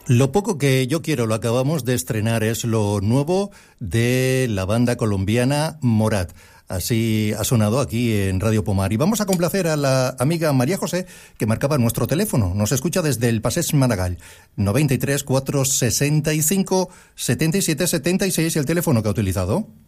Lo poco que yo quiero, lo acabamos de estrenar, es lo nuevo de la banda colombiana Morat. Así ha sonado aquí en Radio Pomar. Y vamos a complacer a la amiga María José, que marcaba nuestro teléfono. Nos escucha desde el Passeig Maragall, 93 465 77 76, y el teléfono que ha utilizado.